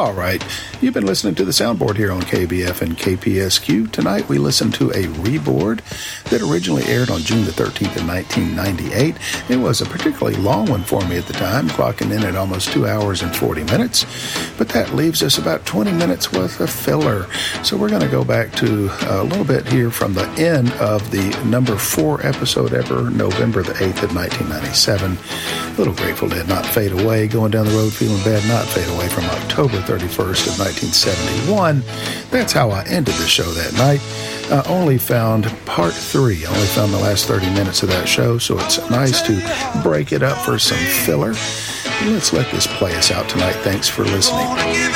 All right, you've been listening to the Soundboard here on KBF and KPSQ. Tonight we listened to a reboard that originally aired on June the 13th of 1998. It was a particularly long one for me at the time, clocking in at almost 2 hours and 40 minutes. But that leaves us about 20 minutes worth of filler. So we're going to go back to a little bit here from the end of the number 4 episode ever, November the 8th of 1997. Little Grateful Dead, Not Fade Away, Going Down the Road Feeling Bad, Not Fade Away from October 31st of 1971. That's how I ended the show that night. Only found part 3. Only found the last 30 minutes of that show, so it's nice to break it up for some filler. Let's let this play us out tonight. Thanks for listening.